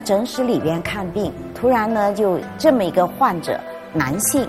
诊室里边看病，突然呢就这么一个患者，男性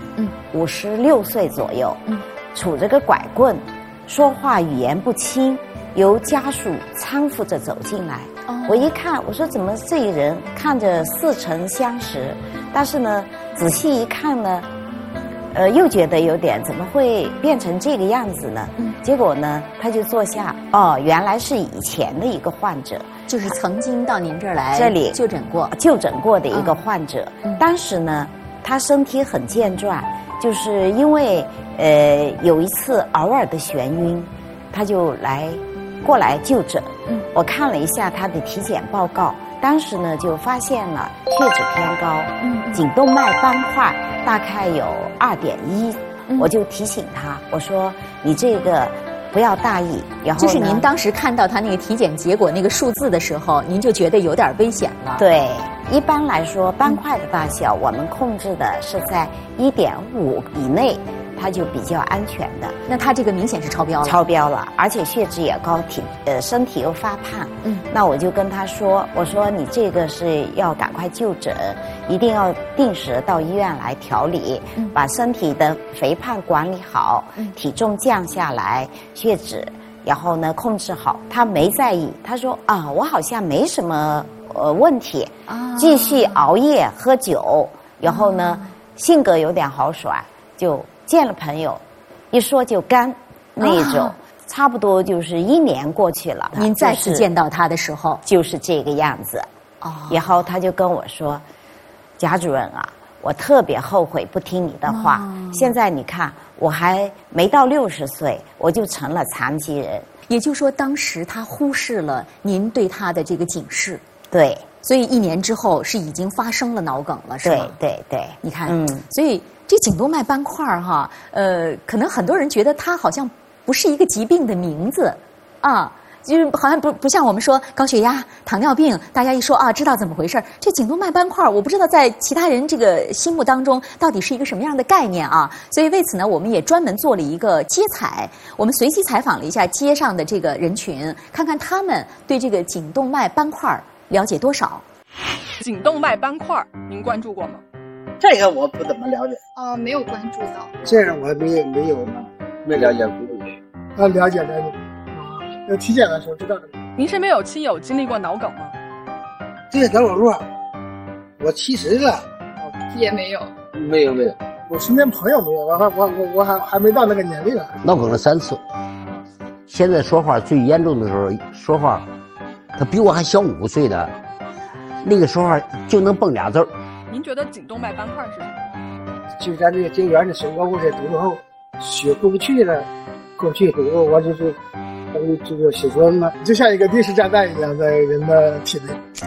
，56岁左右，杵着个拐棍，说话语言不清，由家属搀扶着走进来。我一看，我说怎么这个人看着似曾相识，但是呢仔细一看呢，又觉得有点怎么会变成这个样子呢？结果呢他就坐下，原来是以前的一个患者。 就是曾经到您这儿来就诊过的一个患者。当时呢，他身体很健壮，就是因为有一次偶尔的眩晕，他就过来就诊。我看了一下他的体检报告，当时呢就发现了血脂偏高，颈动脉斑块大概有2.1，我就提醒他，我说你这个不要大意。然后就是您当时看到他那个体检结果那个数字的时候，您就觉得有点危险了。 对，一般来说斑块的大小我们控制的是在1.5以内，它就比较安全的。 那他这个明显是超标了， 而且血脂也高，身体又发胖。那我就跟他说，我说你这个是要赶快就诊，一定要定时到医院来调理，把身体的肥胖管理好，体重降下来，血脂然后呢控制好。他没在意，他说我好像没什么问题，继续熬夜喝酒，然后呢性格有点豪爽，就见了朋友一说就干那一种。差不多就是1年过去了， 您再次见到他的时候就是这个样子。然后他就跟我说，贾主任啊，我特别后悔不听你的话，现在你看我还没到60岁，我就成了残疾人。 也就是说当时他忽视了您对他的这个警示。 对， 所以1年之后是已经发生了脑梗了，是吗？ 对， 你看，所以这颈动脉斑块哈，可能很多人觉得它好像不是一个疾病的名字，就是好像不像我们说高血压、糖尿病，大家一说知道怎么回事。这颈动脉斑块，我不知道在其他人这个心目当中到底是一个什么样的概念啊。所以为此呢，我们也专门做了一个街采，我们随机采访了一下街上的这个人群，看看他们对这个颈动脉斑块了解多少。 颈动脉斑块，您关注过吗？ 这个我不怎么了解。 没有关注到。 这个我没了解过。了解。要体检的时候知道的。 您身边有亲友经历过脑梗吗？ 这个脑梗弱，我70了。 也没有。 没有。我身边朋友没有，我还没到那个年龄呢。 脑梗了3次。现在说话最严重的时候说话，他比我还小5岁的，那个说话就能蹦俩字儿。 您觉得颈动脉斑块是什么？ 就咱这个颈源的升高或者堵后，血过不去了，堵，我就是这个血栓嘛，就像一个定时炸弹一样在人的体内。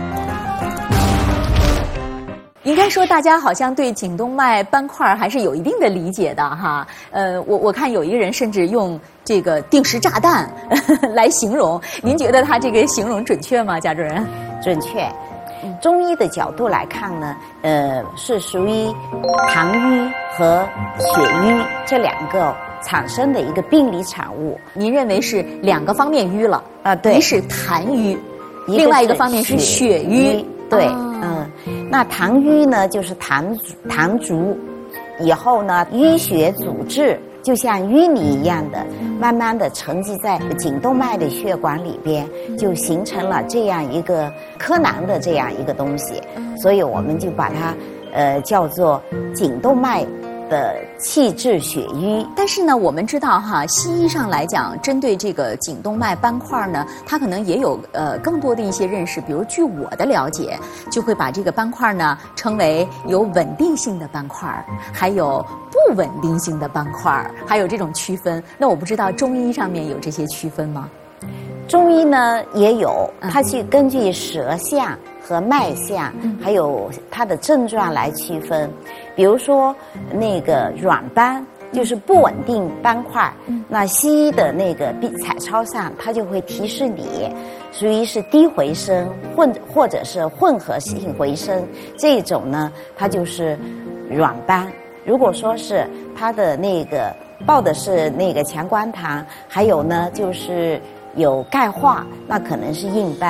应该说，大家好像对颈动脉斑块还是有一定的理解的哈。我看有一个人甚至用这个定时炸弹来形容，您觉得他这个形容准确吗，贾主任？ 准确。中医的角度来看呢，是属于痰瘀和血瘀这2个产生的一个病理产物。 您认为是2个方面瘀了对， 一是痰瘀，另外一个方面是血瘀。 对，那痰瘀呢，就是痰足以后呢，淤血阻滞，就像淤泥一样的，慢慢的沉积在颈动脉的血管里边，就形成了这样一个柯南的这样一个东西，所以我们就把它叫做颈动脉的气滞血瘀。 但是呢，我们知道哈，西医上来讲，针对这个颈动脉斑块呢，它可能也有更多的一些认识。比如据我的了解，就会把这个斑块呢称为有稳定性的斑块，还有不稳定性的斑块，还有这种区分。那我不知道中医上面有这些区分吗？ 中医呢也有，它去根据舌象和脉象，还有它的症状来区分。比如说那个软斑，就是不稳定斑块，那西医的那个彩超上，它就会提示你属于是低回声或者是混合性回声，这种呢它就是软斑。如果说是它的那个报的是那个强关糖，还有呢就是有钙化，那可能是硬斑。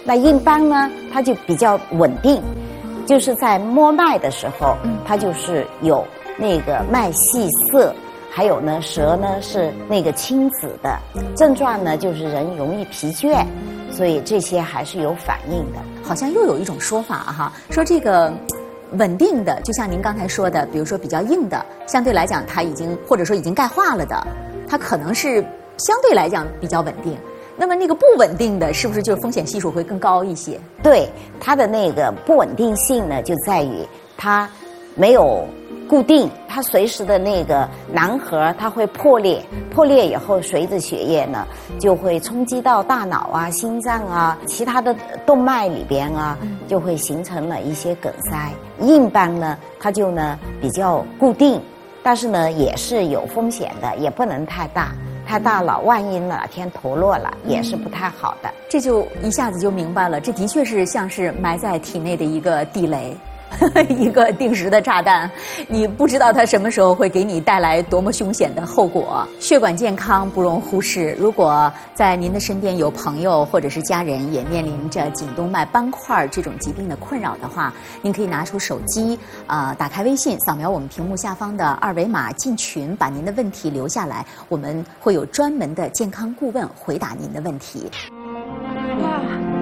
那硬邦呢，它就比较稳定，就是在摸脉的时候，它就是有那个脉细涩，还有呢舌呢是那个青紫的，症状呢就是人容易疲倦，所以这些还是有反应的。 好像又有一种说法哈，说这个稳定的，就像您刚才说的，比如说比较硬的，相对来讲它已经或者说已经钙化了的，它可能是相对来讲比较稳定。那么那个不稳定的，是不是就风险系数会更高一些？ 对，它的那个不稳定性呢，就在于它没有固定，它随时的那个囊核它会破裂，破裂以后随着血液呢就会冲击到大脑啊、心脏啊、其他的动脉里边啊，就会形成了一些梗塞。硬邦呢，它就呢比较固定，但是呢也是有风险的，也不能太大。太大了，万一哪天脱落了，也是不太好的。 这就一下子就明白了，这的确是像是埋在体内的一个地雷。一个定时的炸弹，你不知道它什么时候会给你带来多么凶险的后果。血管健康不容忽视，如果在您的身边有朋友或者是家人也面临着颈动脉斑块这种疾病的困扰的话，您可以拿出手机打开微信，扫描我们屏幕下方的二维码进群，把您的问题留下来，我们会有专门的健康顾问回答您的问题。 哇，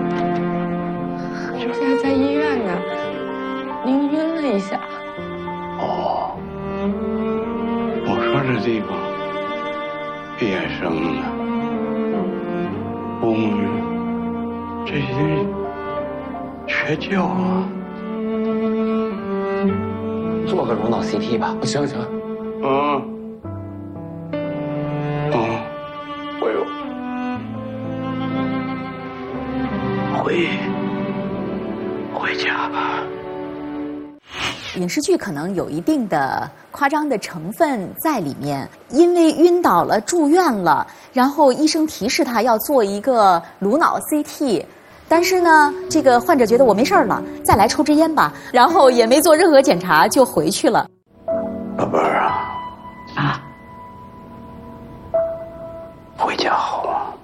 我现在在医院呢。您晕了一下。 哦，我说这地方别生了，公寓这些缺觉啊。 做个颅脑 CT 吧。行。 回家吧。 影视剧可能有一定的夸张的成分在里面，因为晕倒了住院了，然后医生提示他要做一个颅脑 CT， 但是呢这个患者觉得我没事了，再来抽支烟吧，然后也没做任何检查就回去了。 老伴儿啊，回家好啊。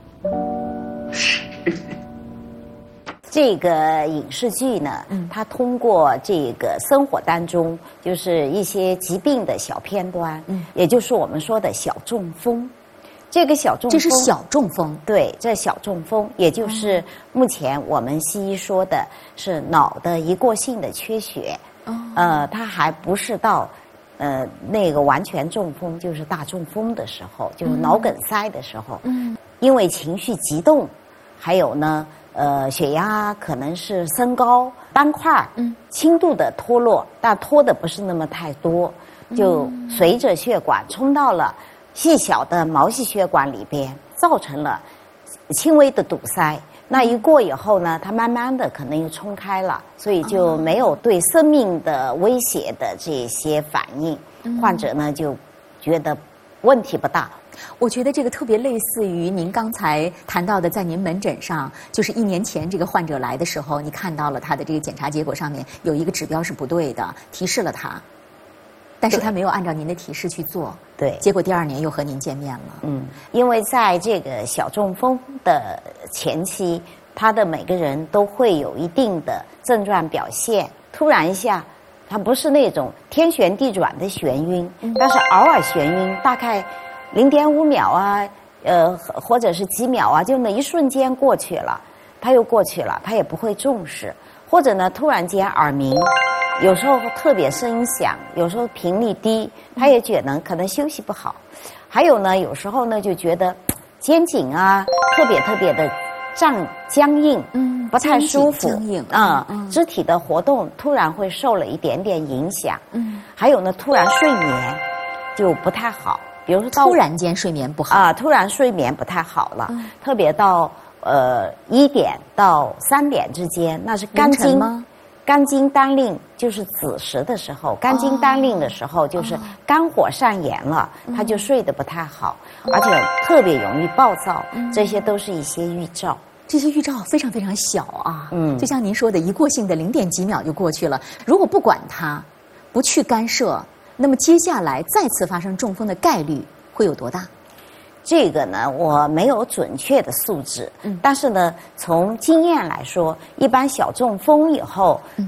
这个影视剧呢，它通过这个生活当中，就是一些疾病的小片段，也就是我们说的小中风。这个小中风， 这是小中风， 对，这小中风，也就是目前我们西医说的是脑的一过性的缺血。它还不是到那个完全中风，就是大中风的时候，就是脑梗塞的时候。因为情绪激动，还有呢。血压可能是升高，斑块轻度的脱落，但脱的不是那么太多，就随着血管冲到了细小的毛细血管里边，造成了轻微的堵塞。那一过以后呢，它慢慢的可能又冲开了，所以就没有对生命的威胁的这些反应，患者呢就觉得问题不大。 我觉得这个特别类似于您刚才谈到的，在您门诊上，就是1年前这个患者来的时候，你看到了他的这个检查结果上面有一个指标是不对的，提示了他，但是他没有按照您的提示去做， 对， 结果第2年又和您见面了。 因为在这个小中风的前期，他的每个人都会有一定的症状表现，突然一下。它不是那种天旋地转的眩晕，但是偶尔眩晕，大概0.5秒啊，或者是几秒啊，就那一瞬间过去了，它又过去了，它也不会重视。或者呢，突然间耳鸣，有时候特别声音响，有时候频率低，他也觉得可能休息不好。还有呢，有时候呢就觉得肩颈啊特别的僵硬，不太舒服， 僵硬， 肢体的活动突然会受了一点点影响，还有呢，突然睡眠就不太好，比如说突然间睡眠不好突然睡眠不太好了，特别到1点到3点之间，那是肝经当令，就是子时的时候，肝经当令的时候就是肝火上炎了，他就睡得不太好，而且特别容易暴躁，这些都是一些预兆。 这些预兆非常非常小啊，就像您说的，一过性的0点几秒就过去了。如果不管它，不去干涉，那么接下来再次发生中风的概率会有多大？ 这个呢，我没有准确的数字，但是呢，从经验来说，一般小中风以后，